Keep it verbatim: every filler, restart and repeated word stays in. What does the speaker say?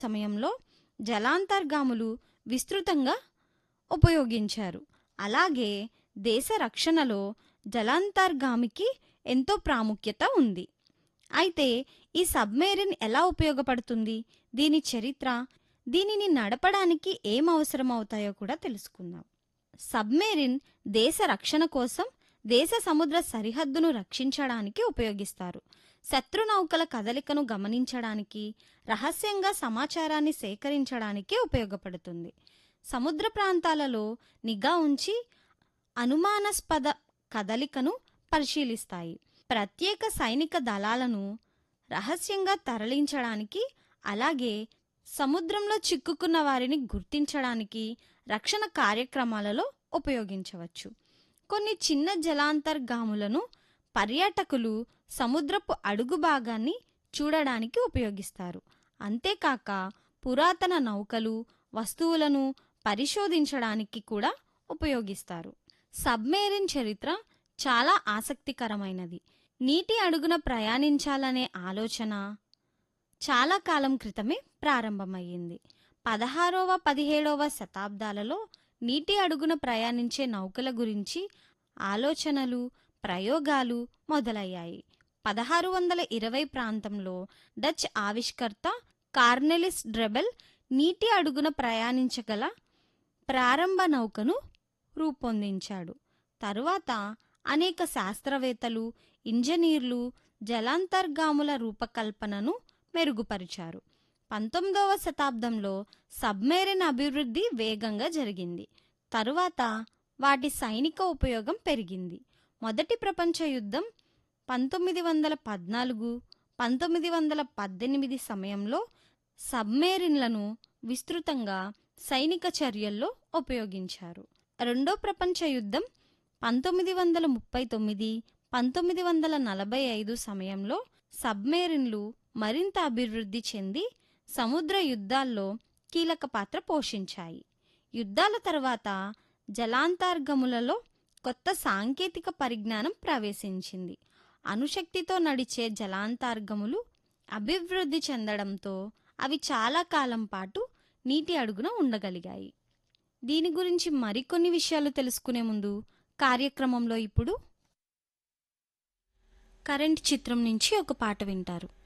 సమయంలో జలాంతర్గాములు విస్తృతంగా ఉపయోగించారు. అలాగే దేశ రక్షణలో జలాంతర్గామికి ఎంతో ప్రాముఖ్యత ఉంది. అయితే ఈ సబ్మెరీన్ ఎలా ఉపయోగపడుతుంది, దీని చరిత్ర, దీనిని నడపడానికి ఏం అవసరం అవుతాయో కూడా తెలుసుకుందాం. సబ్మెరీన్ దేశ రక్షణ కోసం దేశ సముద్ర సరిహద్దును రక్షించడానికి ఉపయోగిస్తారు. శత్రు నౌకల కదలికను గమనించడానికి, రహస్యంగా సమాచారాన్ని సేకరించడానికి ఉపయోగపడుతుంది. సముద్ర ప్రాంతాలలో నిఘా ఉంచి అనుమానాస్పద కదలికను పరిశీలిస్తాయి. ప్రత్యేక సైనిక దళాలను రహస్యంగా తరలించడానికి, అలాగే సముద్రంలో చిక్కుకున్న వారిని గుర్తించడానికి రక్షణ కార్యక్రమాలలో ఉపయోగించవచ్చు. కొన్ని చిన్న జలాంతర్గాములను పర్యాటకులు సముద్రపు అడుగు భాగాన్ని చూడడానికి ఉపయోగిస్తారు. అంతేకాక పురాతన నౌకలు, వస్తువులను పరిశోధించడానికి కూడా ఉపయోగిస్తారు. సబ్మెరీన్ చరిత్ర చాలా ఆసక్తికరమైనది. నీటి అడుగున ప్రయాణించాలనే ఆలోచన చాలా కాలం క్రితమే ప్రారంభమయ్యింది. పదహారవ పదిహేడవ శతాబ్దాలలో నీటి అడుగున ప్రయాణించే నౌకల గురించి ఆలోచనలు, ప్రయోగాలు మొదలయ్యాయి. పదహారు వందల ఇరవై ప్రాంతంలో డచ్ ఆవిష్కర్త కార్నెలిస్ డ్రెబెల్ నీటి అడుగున ప్రయాణించగల ప్రారంభ నౌకను రూపొందించాడు. తరువాత అనేక శాస్త్రవేత్తలు, ఇంజనీర్లు జలాంతర్గాముల రూపకల్పనను మెరుగుపరిచారు. పంతొమ్మిదవ శతాబ్దంలో సబ్మెరీన్ అభివృద్ధి వేగంగా జరిగింది. తరువాత వాటి సైనిక ఉపయోగం పెరిగింది. మొదటి ప్రపంచ యుద్ధం పంతొమ్మిది వందల పద్నాలుగు పంతొమ్మిది వందల పద్దెనిమిది సమయంలో సబ్మెరీన్లను విస్తృతంగా సైనిక చర్యల్లో ఉపయోగించారు. రెండో ప్రపంచ యుద్ధం పంతొమ్మిది వందల ముప్పై తొమ్మిది పంతొమ్మిది వందల నలభై ఐదు సమయంలో సబ్మెరీన్లు మరింత అభివృద్ధి చెంది సముద్ర యుద్ధాల్లో కీలక పాత్ర పోషించాయి. యుద్ధాల తర్వాత జలాంతర్గములలో కొత్త సాంకేతిక పరిజ్ఞానం ప్రవేశించింది. అణుశక్తితో నడిచే జలాంతర్గములు అభివృద్ధి చెందడంతో అవి చాలా కాలం పాటు నీటి అడుగున ఉండగలిగాయి. దీని గురించి మరికొన్ని విషయాలు తెలుసుకునే ముందు కార్యక్రమంలో ఇప్పుడు కరెంట్ చిత్రం నుంచి ఒక పాట వింటారు.